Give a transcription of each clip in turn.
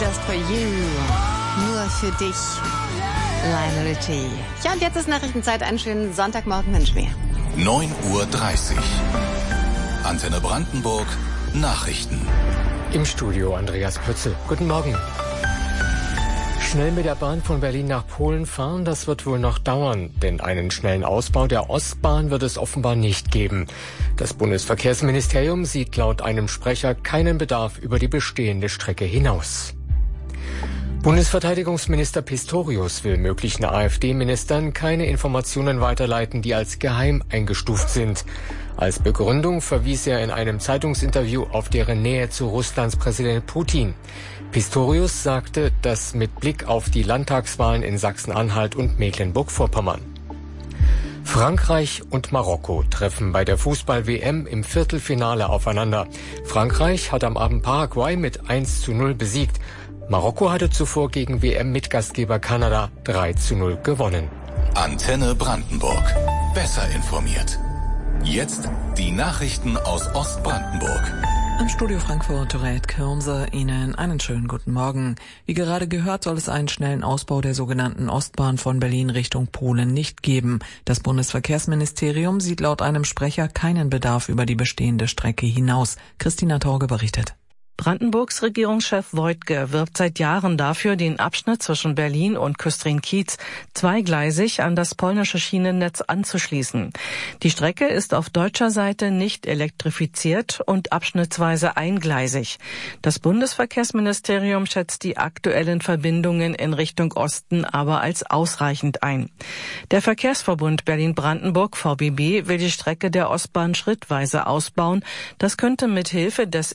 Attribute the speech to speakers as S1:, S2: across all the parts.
S1: Just for you. Nur für dich. Lionel Richie. Ja, und jetzt ist Nachrichtenzeit. Einen schönen Sonntagmorgen wünschen wir.
S2: 9:30 Uhr. Antenne Brandenburg. Nachrichten.
S3: Im Studio Andreas Pötzl. Guten Morgen. Schnell mit der Bahn von Berlin nach Polen fahren, das wird wohl noch dauern, denn einen schnellen Ausbau der Ostbahn wird es offenbar nicht geben. Das Bundesverkehrsministerium sieht laut einem Sprecher keinen Bedarf über die bestehende Strecke hinaus. Bundesverteidigungsminister Pistorius will möglichen AfD-Ministern keine Informationen weiterleiten, die als geheim eingestuft sind. Als Begründung verwies er in einem Zeitungsinterview auf deren Nähe zu Russlands Präsident Putin. Pistorius sagte, das mit Blick auf die Landtagswahlen in Sachsen-Anhalt und Mecklenburg-Vorpommern. Frankreich und Marokko treffen bei der Fußball-WM im Viertelfinale aufeinander. Frankreich hat am Abend Paraguay mit 1:0 besiegt. Marokko hatte zuvor gegen WM-Mitgastgeber Kanada 3:0 gewonnen.
S2: Antenne Brandenburg. Besser informiert. Jetzt die Nachrichten aus Ostbrandenburg.
S4: Im Studio Frankfurt, Dorette Kirmse, Ihnen einen schönen guten Morgen. Wie gerade gehört, soll es einen schnellen Ausbau der sogenannten Ostbahn von Berlin Richtung Polen nicht geben. Das Bundesverkehrsministerium sieht laut einem Sprecher keinen Bedarf über die bestehende Strecke hinaus. Christina Torge berichtet.
S5: Brandenburgs Regierungschef Woidke wirbt seit Jahren dafür, den Abschnitt zwischen Berlin und Küstrin-Kiez zweigleisig an das polnische Schienennetz anzuschließen. Die Strecke ist auf deutscher Seite nicht elektrifiziert und abschnittsweise eingleisig. Das Bundesverkehrsministerium schätzt die aktuellen Verbindungen in Richtung Osten aber als ausreichend ein. Der Verkehrsverbund Berlin-Brandenburg VBB will die Strecke der Ostbahn schrittweise ausbauen. Das könnte mit Hilfe des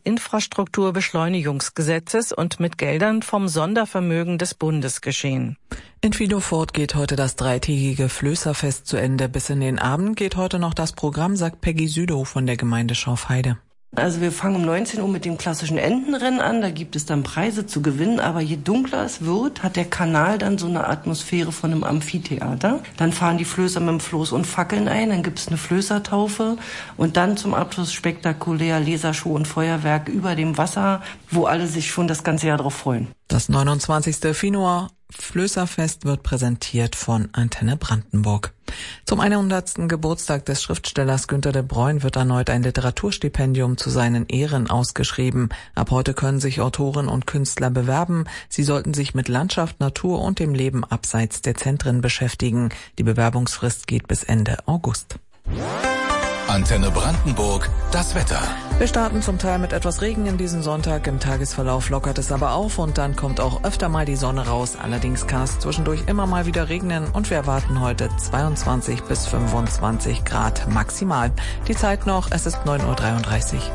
S5: Infrastrukturbeschleunigungsgesetzes und mit Geldern vom Sondervermögen des Bundes geschehen.
S4: In Vilofort geht heute das dreitägige Flößerfest zu Ende. Bis in den Abend geht heute noch das Programm, sagt Peggy Südow von der Gemeinde Schorfheide.
S6: Also wir fangen um 19 Uhr mit dem klassischen Entenrennen an, da gibt es dann Preise zu gewinnen, aber je dunkler es wird, hat der Kanal dann so eine Atmosphäre von einem Amphitheater. Dann fahren die Flößer mit dem Floß und Fackeln ein, dann gibt es eine Flößertaufe und dann zum Abschluss spektakulär Lasershow und Feuerwerk über dem Wasser, wo alle sich schon das ganze Jahr drauf freuen.
S4: Das 29. Finoer Flößerfest wird präsentiert von Antenne Brandenburg. Zum 100. Geburtstag des Schriftstellers Günter de Bruyne wird erneut ein Literaturstipendium zu seinen Ehren ausgeschrieben. Ab heute können sich Autoren und Künstler bewerben. Sie sollten sich mit Landschaft, Natur und dem Leben abseits der Zentren beschäftigen. Die Bewerbungsfrist geht bis Ende August.
S2: Antenne Brandenburg, das Wetter.
S4: Wir starten zum Teil mit etwas Regen in diesem Sonntag. Im Tagesverlauf lockert es aber auf und dann kommt auch öfter mal die Sonne raus. Allerdings kann es zwischendurch immer mal wieder regnen und wir erwarten heute 22 bis 25 Grad maximal. Die Zeit noch, es ist 9:33 Uhr.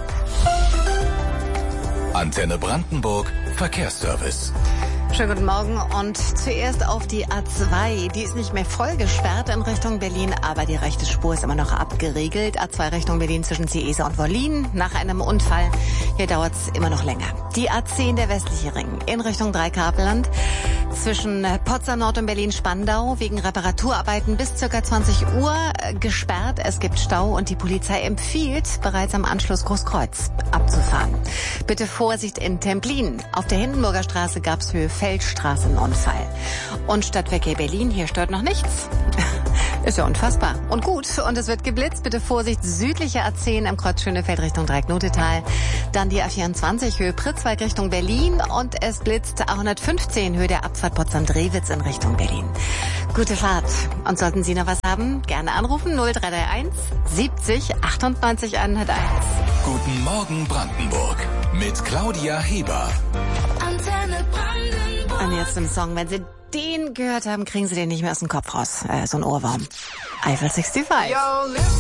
S2: Antenne Brandenburg, Verkehrsservice.
S1: Schönen guten Morgen und zuerst auf die A2. Die ist nicht mehr voll gesperrt in Richtung Berlin, aber die rechte Spur ist immer noch abgeriegelt. A2 Richtung Berlin zwischen Ciesa und Wollin nach einem Unfall. Hier dauert es immer noch länger. Die A10, der westliche Ring, in Richtung Dreikarpeland zwischen Potsdam Nord und Berlin-Spandau wegen Reparaturarbeiten bis ca. 20 Uhr gesperrt. Es gibt Stau und die Polizei empfiehlt, bereits am Anschluss Großkreuz abzufahren. Bitte Vorsicht in Templin. Auf der Hindenburger Straße gab es Höhe Feldstraßenunfall. Und Stadtverkehr Berlin, hier stört noch nichts. Ist ja unfassbar. Und gut, und es wird geblitzt. Bitte Vorsicht, südliche A10 am Kreuz Schönefeld Richtung Dreiecknotetal. Dann die A24 Höhe Pritzwalk Richtung Berlin. Und es blitzt A115 Höhe der Abfahrt Potsdam-Drewitz in Richtung Berlin. Gute Fahrt. Und sollten Sie noch was haben, gerne anrufen 0331 70 98 101.
S2: Guten Morgen Brandenburg mit Claudia Heber.
S1: Antenne Brandenburg. Und jetzt im Song, wenn Sie den gehört haben, kriegen Sie den nicht mehr aus dem Kopf raus. So ein Ohrwurm. Eiffel 65.
S7: Yo,